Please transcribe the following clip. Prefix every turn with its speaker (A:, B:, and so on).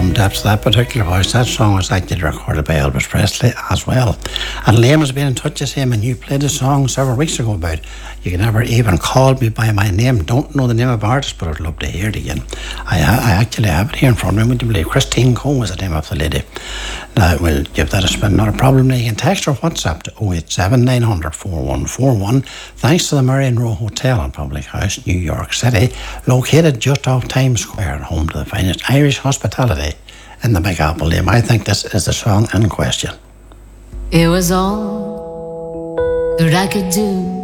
A: some depth to that particular voice. That song was actually recorded by Elvis Presley as well. And Liam has been in touch with him, and you played a song several weeks ago about You Can Never Even Call Me By My Name. Don't know the name of artist, but I'd love to hear it again. I actually have it here in front of me. Would you believe? Christine Coe was the name of the lady. Now, we'll give that a spin. Not a problem. Now, you can text or WhatsApp to 087 900 4141. Thanks to the Marion Row Hotel and Public House, New York City, located just off Times Square, home to the finest Irish hospitality in the Big Apple. Liam, I think this is the song in question.
B: It was all that I could do